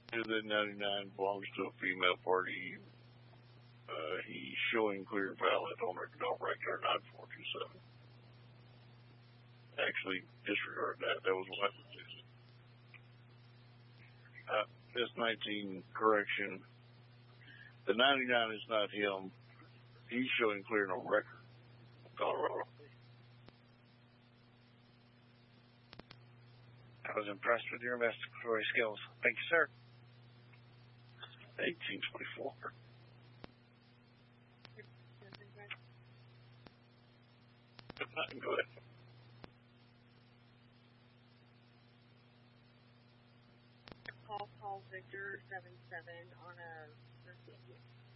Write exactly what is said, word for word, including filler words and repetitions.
The ninety-nine belongs to a female party. Uh, he's showing clear valid on our regular nine four two seven. Actually, disregard that. That was what uh, this nineteen correction. The ninety-nine is not him. He's showing clear on record. Colorado. I was impressed with your investigatory skills. Thank you, sir. eighteen twenty-four. Go ahead. Call, call Victor seven seven on a